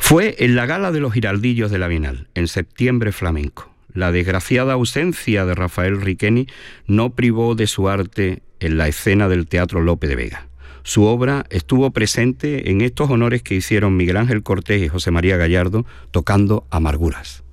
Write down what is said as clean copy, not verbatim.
Fue en la gala de los Giraldillos de la Bienal, en septiembre flamenco. La desgraciada ausencia de Rafael Riqueni no privó de su arte en la escena del Teatro Lope de Vega. Su obra estuvo presente en estos honores que hicieron Miguel Ángel Cortés y José María Gallardo tocando Amarguras.